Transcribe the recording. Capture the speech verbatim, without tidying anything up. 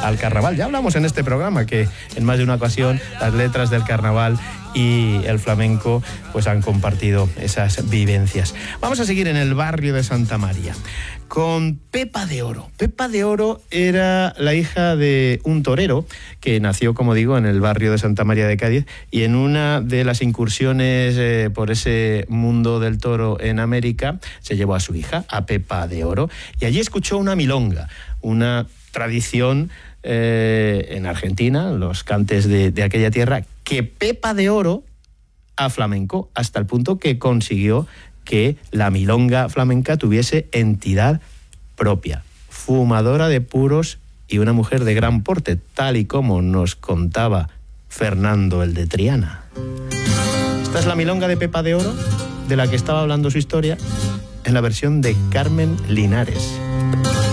al carnaval. Ya hablamos en este programa que en más de una ocasión las letras del carnaval y el flamenco pues han compartido esas vivencias. Vamos a seguir en el barrio de Santa María con Pepa de Oro. Pepa de Oro era la hija de un torero que nació, como digo, en el barrio de Santa María de Cádiz, y en una de las incursiones eh, por ese mundo del toro en América se llevó a su hija, a Pepa de Oro, y allí escuchó una milonga, una tradición eh, en Argentina, los cantes de, de aquella tierra, que Pepa de Oro aflamencó hasta el punto que consiguió que la milonga flamenca tuviese entidad propia, fumadora de puros y una mujer de gran porte, tal y como nos contaba Fernando el de Triana. Esta es la milonga de Pepa de Oro, de la que estaba hablando su historia, en la versión de Carmen Linares.